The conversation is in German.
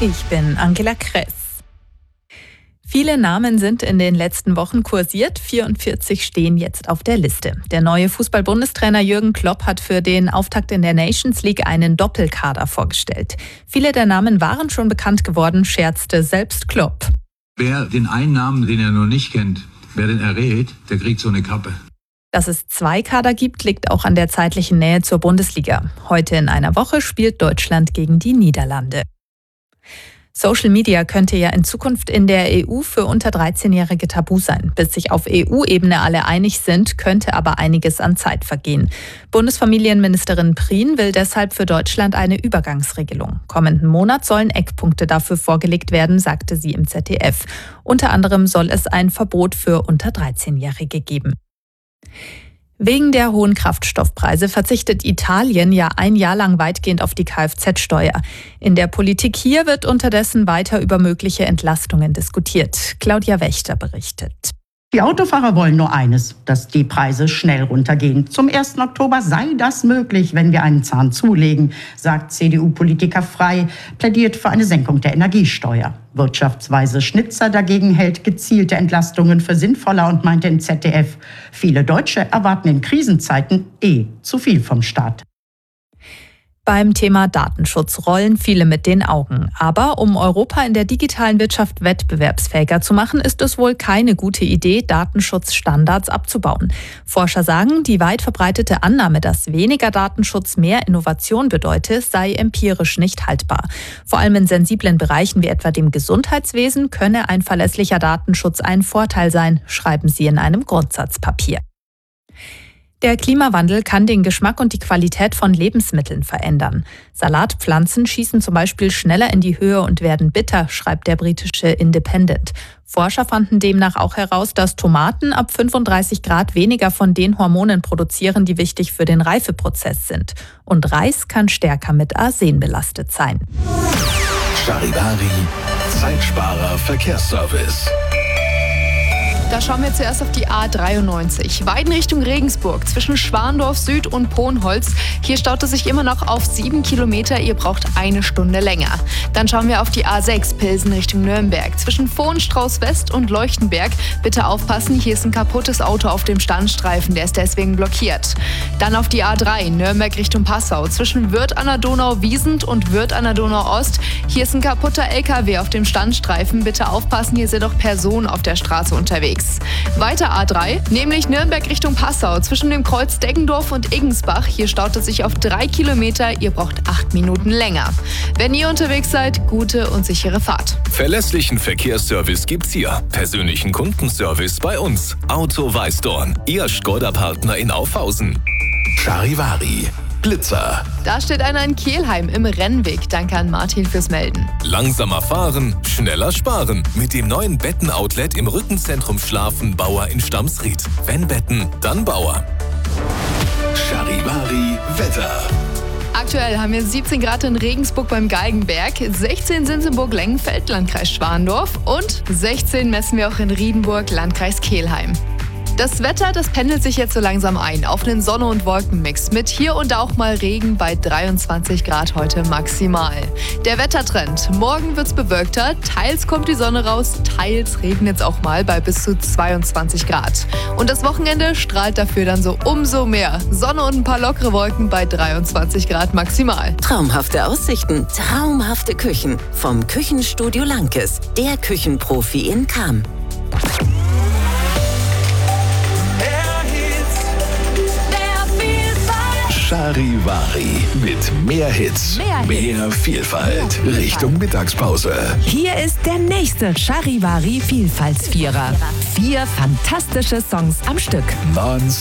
Ich bin Angela Kress. Viele Namen sind in den letzten Wochen kursiert, 44 stehen jetzt auf der Liste. Der neue Fußball-Bundestrainer Jürgen Klopp hat für den Auftakt in der Nations League einen Doppelkader vorgestellt. Viele der Namen waren schon bekannt geworden, scherzte selbst Klopp. Wer den einen Namen, den er noch nicht kennt, wer den errät, der kriegt so eine Kappe. Dass es 2 Kader gibt, liegt auch an der zeitlichen Nähe zur Bundesliga. Heute in einer Woche spielt Deutschland gegen die Niederlande. Social Media könnte ja in Zukunft in der EU für unter 13-Jährige tabu sein. Bis sich auf EU-Ebene alle einig sind, könnte aber einiges an Zeit vergehen. Bundesfamilienministerin Prien will deshalb für Deutschland eine Übergangsregelung. Kommenden Monat sollen Eckpunkte dafür vorgelegt werden, sagte sie im ZDF. Unter anderem soll es ein Verbot für unter 13-Jährige geben. Wegen der hohen Kraftstoffpreise verzichtet Italien ja ein Jahr lang weitgehend auf die Kfz-Steuer. In der Politik hier wird unterdessen weiter über mögliche Entlastungen diskutiert. Claudia Wächter berichtet. Die Autofahrer wollen nur eines, dass die Preise schnell runtergehen. Zum 1. Oktober sei das möglich, wenn wir einen Zahn zulegen, sagt CDU-Politiker Frey, plädiert für eine Senkung der Energiesteuer. Wirtschaftsweise Schnitzer dagegen hält gezielte Entlastungen für sinnvoller und meinte im ZDF, viele Deutsche erwarten in Krisenzeiten zu viel vom Staat. Beim Thema Datenschutz rollen viele mit den Augen. Aber um Europa in der digitalen Wirtschaft wettbewerbsfähiger zu machen, ist es wohl keine gute Idee, Datenschutzstandards abzubauen. Forscher sagen, die weit verbreitete Annahme, dass weniger Datenschutz mehr Innovation bedeute, sei empirisch nicht haltbar. Vor allem in sensiblen Bereichen wie etwa dem Gesundheitswesen könne ein verlässlicher Datenschutz ein Vorteil sein, schreiben sie in einem Grundsatzpapier. Der Klimawandel kann den Geschmack und die Qualität von Lebensmitteln verändern. Salatpflanzen schießen zum Beispiel schneller in die Höhe und werden bitter, schreibt der britische Independent. Forscher fanden demnach auch heraus, dass Tomaten ab 35 Grad weniger von den Hormonen produzieren, die wichtig für den Reifeprozess sind. Und Reis kann stärker mit Arsen belastet sein. Charivari, Zeitsparer Verkehrsservice. Da schauen wir zuerst auf die A93. Weiden Richtung Regensburg zwischen Schwandorf Süd und Ponholz. Hier staut es sich immer noch auf 7 Kilometer. Ihr braucht 1 Stunde länger. Dann schauen wir auf die A6 Pilsen Richtung Nürnberg. Zwischen Vohenstrauß West und Leuchtenberg. Bitte aufpassen, hier ist ein kaputtes Auto auf dem Standstreifen. Der ist deswegen blockiert. Dann auf die A3 Nürnberg Richtung Passau. Zwischen Würth an der Donau-Wiesent und Würth an der Donau-Ost. Hier ist ein kaputter LKW auf dem Standstreifen. Bitte aufpassen, hier sind auch Personen auf der Straße unterwegs. Weiter A3, nämlich Nürnberg Richtung Passau, zwischen dem Kreuz Deggendorf und Iggensbach. Hier staut es sich auf 3 Kilometer, ihr braucht 8 Minuten länger. Wenn ihr unterwegs seid, gute und sichere Fahrt. Verlässlichen Verkehrsservice gibt's hier. Persönlichen Kundenservice bei uns. Auto Weißdorn, Ihr Škoda-Partner in Aufhausen. Charivari. Blitzer. Da steht einer in Kelheim im Rennweg. Danke an Martin fürs Melden. Langsamer fahren, schneller sparen. Mit dem neuen Betten-Outlet im Rückenzentrum Schlafen Bauer in Stamsried. Wenn Betten, dann Bauer. Charivari Wetter. Aktuell haben wir 17 Grad in Regensburg beim Galgenberg, 16 sind in Burg-Lengenfeld, Landkreis Schwandorf und 16 messen wir auch in Riedenburg, Landkreis Kelheim. Das Wetter, das pendelt sich jetzt so langsam ein auf einen Sonne- und Wolkenmix mit hier und da auch mal Regen bei 23 Grad heute maximal. Der Wettertrend, morgen wird's bewölkter, teils kommt die Sonne raus, teils regnet es auch mal bei bis zu 22 Grad. Und das Wochenende strahlt dafür dann so umso mehr. Sonne und ein paar lockere Wolken bei 23 Grad maximal. Traumhafte Aussichten, traumhafte Küchen. Vom Küchenstudio Lankes, der Küchenprofi in Cham. Charivari mit mehr Hits, mehr Vielfalt, Richtung Mittagspause. Hier ist der nächste Charivari Vielfaltsvierer. 4 fantastische Songs am Stück. Non-Stop.